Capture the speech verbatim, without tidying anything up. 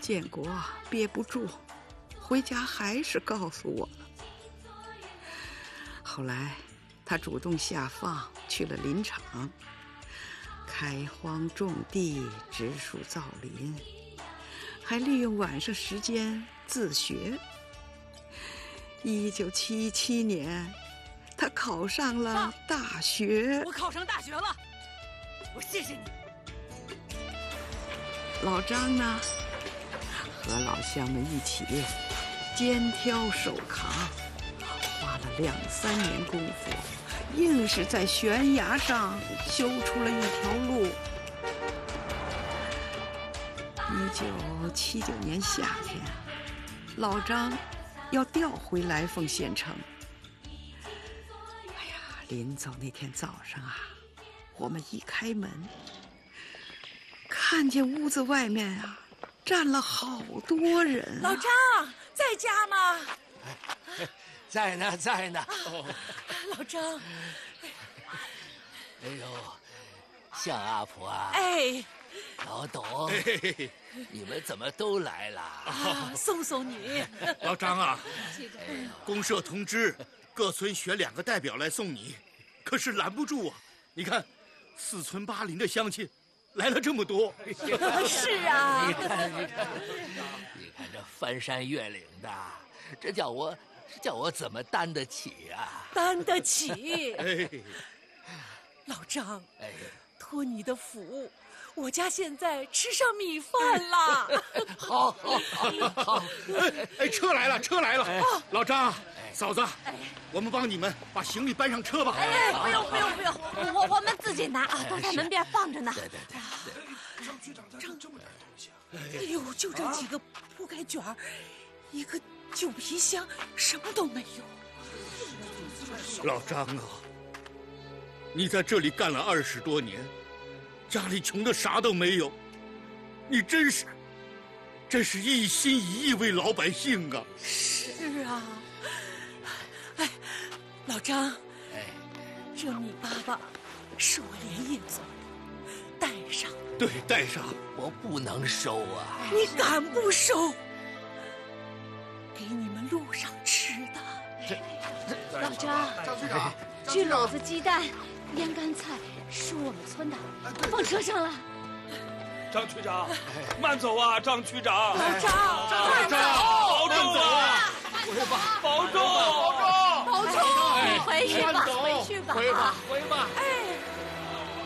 建国憋不住，回家还是告诉我了。后来他主动下放去了林场，开荒种地，植树造林，还利用晚上时间自学。一九七七年，他考上了大学。 我考上大学了，我谢谢你。 老张呢，和老乡们一起肩挑手扛，花了两三年功夫，硬是在悬崖上修出了一条路。一九七九年夏天，老张要调回来凤县城。哎呀，临走那天早上啊，我们一开门，看见屋子外面啊站了好多人、啊。 老张在家吗？ 哎，在呢，在呢。 哦、老张， 哎呦，向阿婆啊！ 哎， 老董，哎、你们怎么都来了？ 啊，送送你。 老张啊，公社通知各村选两个代表来送你，可是拦不住啊！你看，四村八邻的乡亲来了这么多。 是啊， 你看，你看，你看这翻山越岭的，这叫我，这叫我怎么担得起啊？ 担得起。 哎， 老张， 哎， 托你的福，我家现在吃上米饭了。 好，好，好，好。 哎哎，车来了，车来了。哎、老张，嫂子，哎、我们帮你们把行李搬上车吧。 哎，不用，不用，不用，我我们自己拿啊，都在门边放着呢。 对对对。 张局长带了这么点东西啊！ 哎呦，就这几个铺盖卷儿，一个旧皮箱，什么都没有。 老张啊，你在这里干了二十多年，家里穷的啥都没有，你真是，真是一心一意为老百姓啊！ 是啊，哎，老张， 哎， 这米粑粑是我连夜做的，带上。 对，带上。 我不能收啊！ 你敢不收？给你们路上吃的。 老张， 张局长， 这篓子鸡蛋、腌干菜是我们村的，放车上了。 张区长，慢走啊，张区长。 老张， 张张，保重啊！ 回吧， 保重， 保重， 保重，回去吧， 回去吧， 回吧，回吧。 哎。